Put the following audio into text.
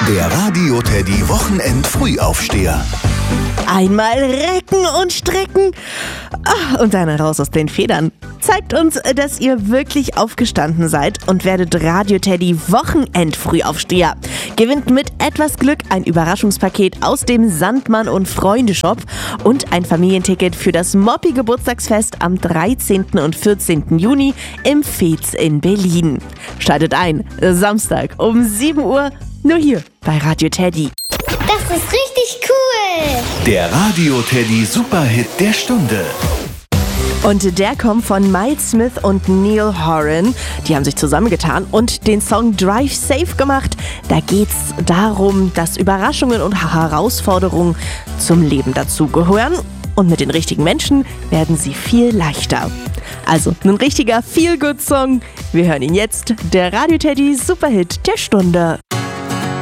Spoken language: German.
Der Radio Teddy Wochenend-Frühaufsteher. Einmal recken und strecken und dann raus aus den Federn. Zeigt uns, dass ihr wirklich aufgestanden seid und werdet Radio Teddy Wochenend-Frühaufsteher. Gewinnt mit etwas Glück ein Überraschungspaket aus dem Sandmann und Freunde Shop und ein Familienticket für das Moppi Geburtstagsfest am 13. und 14. Juni im Veets in Berlin. Schaltet ein, Samstag um 7 Uhr, nur hier bei Radio Teddy. Das ist richtig cool! Der Radio Teddy Superhit der Stunde. Und der kommt von Miles Smith und Neil Horan. Die haben sich zusammengetan und den Song Drive Safe gemacht. Da geht's darum, dass Überraschungen und Herausforderungen zum Leben dazugehören. Und mit den richtigen Menschen werden sie viel leichter. Also ein richtiger Feel-Good-Song. Wir hören ihn jetzt. Der Radio Teddy Superhit der Stunde.